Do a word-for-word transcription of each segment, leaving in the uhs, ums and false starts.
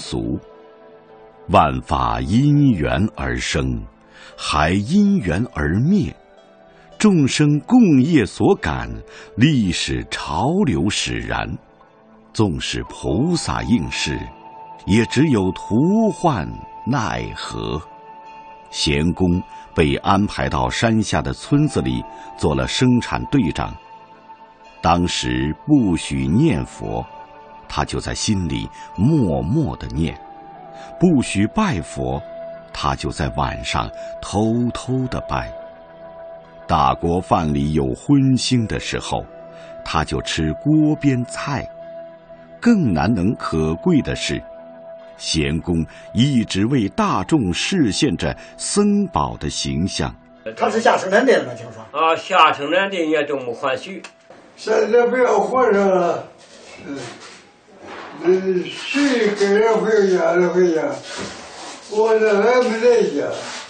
俗。万法因缘而生，还因缘而灭，众生共业所感，历史潮流使然。纵使菩萨应是，也只有徒唤奈何。贤公被安排到山下的村子里做了生产队长，当时不许念佛，他就在心里默默地念；不许拜佛，他就在晚上偷偷地拜。大锅饭里有荤腥的时候，他就吃锅边菜。更难能可贵的是，贤公一直为大众示现着僧宝的形象。 他是下生产队的吗？听说啊，下生产队也都没还许。 现在不要活着了，嗯，嗯，谁跟人回家就回家，我这还没在家，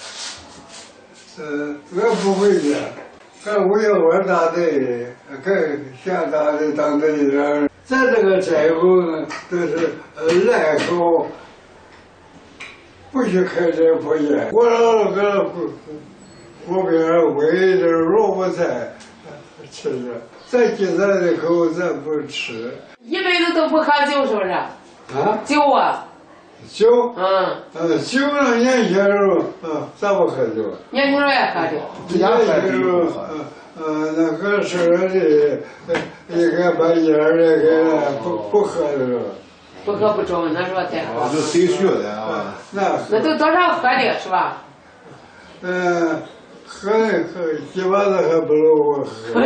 嗯，我不回家，看我要玩大队，看下大队当队长。咱这个斋后呢，都是呃赖口，不许开斋破烟。我老搁锅锅边煨点萝卜菜吃着，咱今咱的口咱不吃。 一辈子都不喝酒，是不是？ 啊？ 酒啊？ 酒？ 嗯。 呃，酒呢，年轻时候，嗯，咱不喝酒。 年轻人也喝酒。 年轻时候，嗯。呃，那个是的，应该把烟儿那个不不喝的， 不喝不中，那说太好。 就谁学的啊？ 那那都多少喝的是吧？ 嗯，喝的喝，基本上还不如我喝。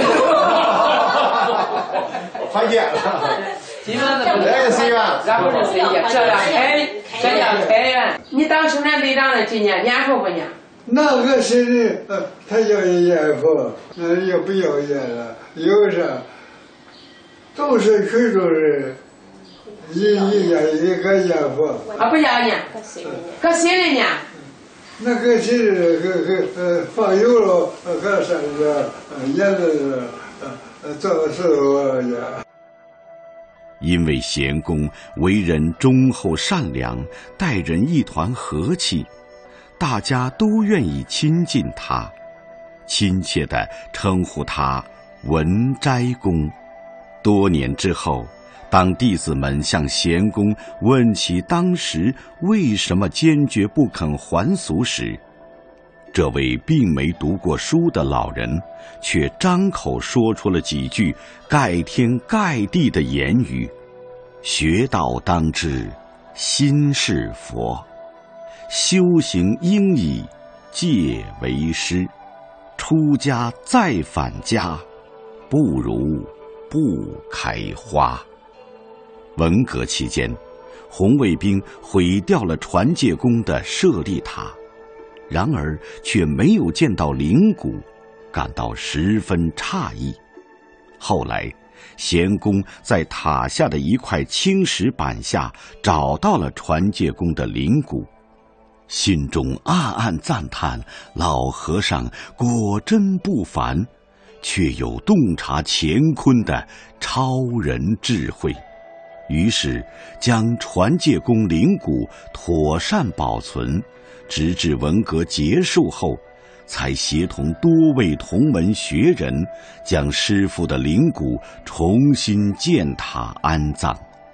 还见了， 基本上不来随缘， 咱不是随缘，这样开，这样开源。你当生产队长的今年念书不念？ 那个谁的，呃，他要烟佛，那也不要烟了，有啥？都是群众人，一一家一个烟佛。 啊，不要念，搁心里念。 那个谁的，个个呃放油了，搁山上，呃烟子，呃做事我呀。 因为贤公为人忠厚善良，待人一团和气，大家都愿意亲近他，亲切地称呼他文斋公。多年之后，当弟子们向贤公问起当时为什么坚决不肯还俗时，这位并没读过书的老人却张口说出了几句盖天盖地的言语：学道当知心是佛，修行应以戒为师，出家再返家，不如不开花。文革期间，红卫兵毁掉了传戒宫的舍利塔，然而却没有见到灵骨，感到十分诧异。后来贤公在塔下的一块青石板下找到了传戒宫的灵骨，心中暗暗赞叹老和尚果真不凡，却有洞察乾坤的超人智慧。于是将传戒宫灵骨妥善保存，直至文革结束后，才协同多位同门学人将师父的灵骨重新建塔安葬。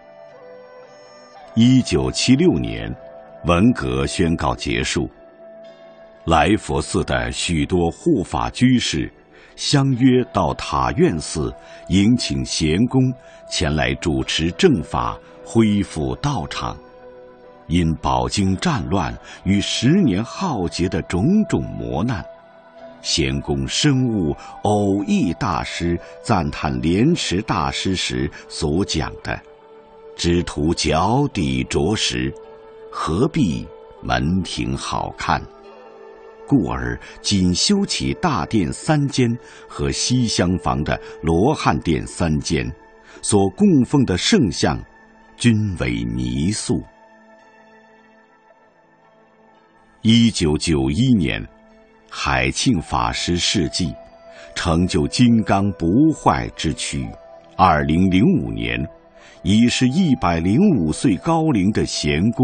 一九七六年，文革宣告结束，来佛寺的许多护法居士相约到塔院寺迎请贤公前来主持正法，恢复道场。因饱经战乱与十年浩劫的种种磨难，贤公深悟偶益大师赞叹莲池大师时所讲的只图脚底着实，何必门庭好看，故而仅修起大殿三间和西厢房的罗汉殿三间，所供奉的圣像均为泥塑。一九九一年，海庆法师事迹，成就金刚不坏之躯。二零零五年，已是一百零五岁高龄的贤公